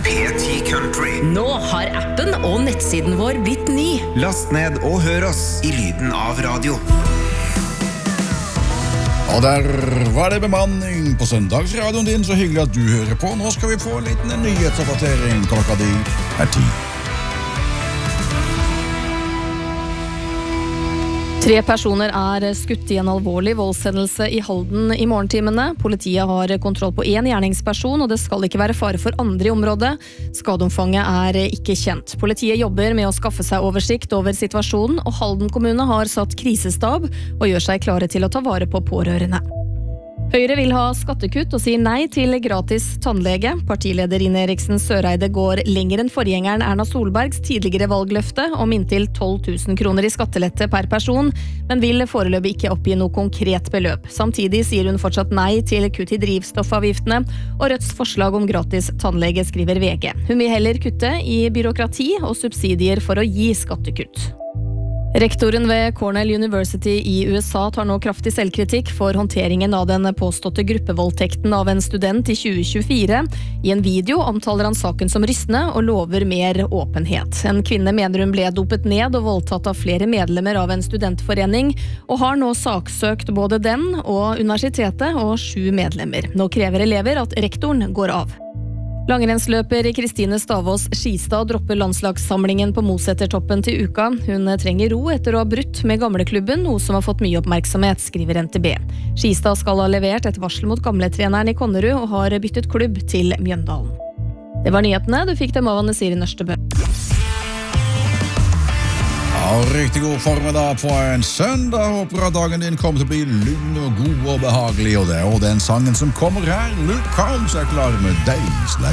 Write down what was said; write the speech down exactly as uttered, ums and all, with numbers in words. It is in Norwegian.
P ti Country. Nå har appen og nettsiden vår blitt ny. Last ned og hør oss i lyden av radio. Og der var det bemanning på søndagsradioen din. Så hyggelig at du hører på. Nå skal vi få en liten nyhetsoppdatering. Klokka di er ti. Tre personer er skutt i en alvorlig voldshendelse i Halden i morgentimene. Politiet har kontroll på en gjerningsperson, og det skal ikke være fare for andre i området. Skadeomfanget er ikke kjent. Politiet jobber med å skaffe seg oversikt over situasjonen, og Halden kommune har satt krisestab og gjør seg klare til å ta vare på pårørende. Høyre vil ha skattekutt og sier nei til gratis tannlege. Partileder Ine Eriksen Søreide går lenger enn forgjengeren Erna Solbergs tidligere valgløfte om inntil tolv tusen kroner i skattelette per person, men vil foreløpig ikke oppgi noe konkret beløp. Samtidig sier hun fortsatt nei til kutt i drivstoffavgiftene, og Rødts forslag om gratis tannlege, skriver V G. Hun vil heller kutte i byråkrati og subsidier for å gi skattekutt. Rektoren ved Cornell University i U S A tar nå kraftig selvkritikk for håndteringen av den påståtte gruppevoldtekten av en student i tjue tjuefire. I en video omtaler han saken som rystende og lover mer åpenhet. En kvinne mener hun ble dopet ned og voldtatt av flere medlemmer av en studentforening, og har nå saksøkt både den og universitetet og sju medlemmer. Nå krever elever at rektoren går av. Langrennsløper Kristine Stavås Skistad dropper landslagssamlingen på Mosetertoppen til uka. Hun trenger ro etter å ha brutt med gamleklubben, noe som har fått mye oppmerksomhet, skriver N T B. Skistad skal ha levert et varsel mot gamletreneren i Konnerud og har byttet klubb til Mjøndalen. Det var nyhetene, du fikk dem av Anne Siri Nørstebø. Ja, riktig god formiddag på en søndag. Håper at dagen din kommer til å bli lugn og god og behagelig. Og det er også den sangen som kommer her. Luke Combs er klar med deg.